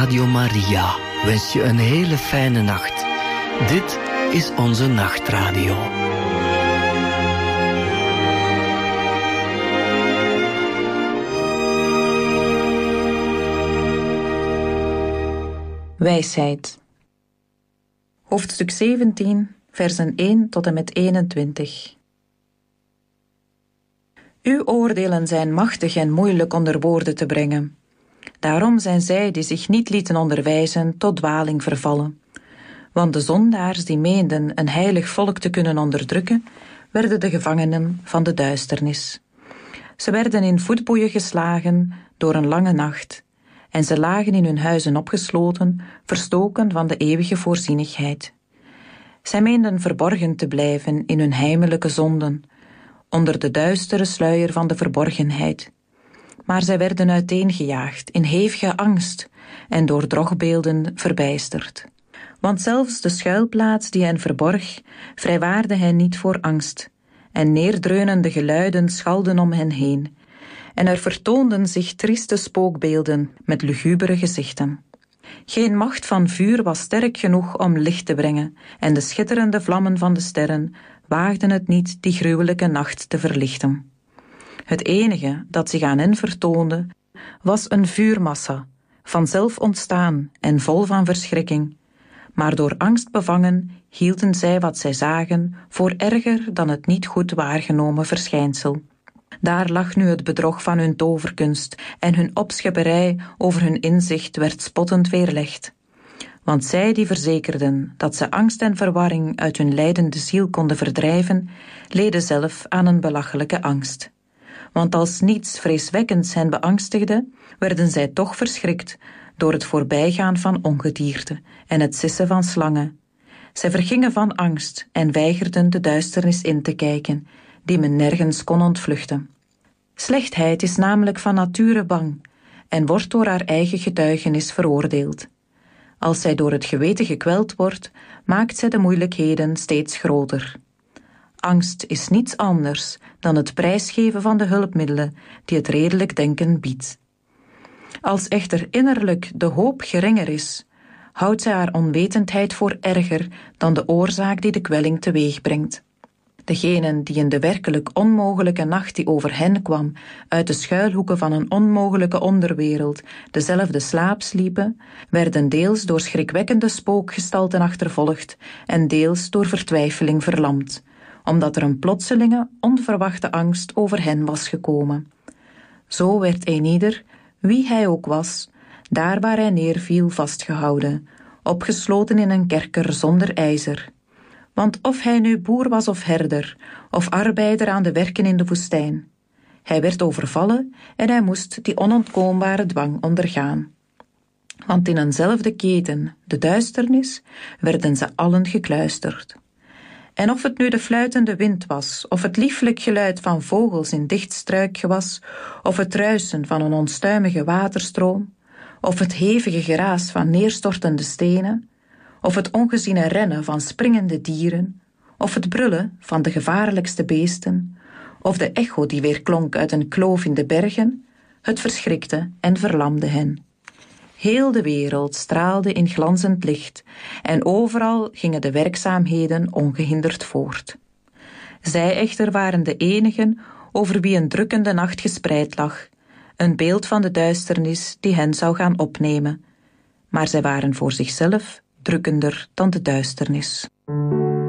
Radio Maria wens je een hele fijne nacht. Dit is onze nachtradio. Wijsheid. Hoofdstuk 17, versen 1 tot en met 21. Uw oordelen zijn machtig en moeilijk onder woorden te brengen. Daarom zijn zij die zich niet lieten onderwijzen tot dwaling vervallen. Want de zondaars die meenden een heilig volk te kunnen onderdrukken, werden de gevangenen van de duisternis. Ze werden in voetboeien geslagen door een lange nacht, en ze lagen in hun huizen opgesloten, verstoken van de eeuwige voorzienigheid. Zij meenden verborgen te blijven in hun heimelijke zonden, onder de duistere sluier van de verborgenheid. Maar zij werden uiteengejaagd in hevige angst en door drogbeelden verbijsterd. Want zelfs de schuilplaats die hen verborg, vrijwaarde hen niet voor angst, en neerdreunende geluiden schalden om hen heen, en er vertoonden zich trieste spookbeelden met lugubere gezichten. Geen macht van vuur was sterk genoeg om licht te brengen, en de schitterende vlammen van de sterren waagden het niet die gruwelijke nacht te verlichten. Het enige dat zich aan hen vertoonde, was een vuurmassa, vanzelf ontstaan en vol van verschrikking. Maar door angst bevangen hielden zij wat zij zagen voor erger dan het niet goed waargenomen verschijnsel. Daar lag nu het bedrog van hun toverkunst en hun opschepperij over hun inzicht werd spottend weerlegd. Want zij die verzekerden dat ze angst en verwarring uit hun lijdende ziel konden verdrijven, leden zelf aan een belachelijke angst. Want als niets vreeswekkends hen beangstigde, werden zij toch verschrikt door het voorbijgaan van ongedierte en het sissen van slangen. Zij vergingen van angst en weigerden de duisternis in te kijken, die men nergens kon ontvluchten. Slechtheid is namelijk van nature bang en wordt door haar eigen getuigenis veroordeeld. Als zij door het geweten gekweld wordt, maakt zij de moeilijkheden steeds groter. Angst is niets anders dan het prijsgeven van de hulpmiddelen die het redelijk denken biedt. Als echter innerlijk de hoop geringer is, houdt zij haar onwetendheid voor erger dan de oorzaak die de kwelling teweeg brengt. Degenen die in de werkelijk onmogelijke nacht die over hen kwam, uit de schuilhoeken van een onmogelijke onderwereld, dezelfde slaap sliepen, werden deels door schrikwekkende spookgestalten achtervolgd en deels door vertwijfeling verlamd, omdat er een plotselinge, onverwachte angst over hen was gekomen. Zo werd eenieder, wie hij ook was, daar waar hij neerviel vastgehouden, opgesloten in een kerker zonder ijzer. Want of hij nu boer was of herder, of arbeider aan de werken in de woestijn, hij werd overvallen en hij moest die onontkoombare dwang ondergaan. Want in eenzelfde keten, de duisternis, werden ze allen gekluisterd. En of het nu de fluitende wind was, of het lieflijk geluid van vogels in dicht struikgewas, of het ruisen van een onstuimige waterstroom, of het hevige geraas van neerstortende stenen, of het ongeziene rennen van springende dieren, of het brullen van de gevaarlijkste beesten, of de echo die weerklonk uit een kloof in de bergen, het verschrikte en verlamde hen. Heel de wereld straalde in glanzend licht en overal gingen de werkzaamheden ongehinderd voort. Zij echter waren de enigen over wie een drukkende nacht gespreid lag, een beeld van de duisternis die hen zou gaan opnemen. Maar zij waren voor zichzelf drukkender dan de duisternis.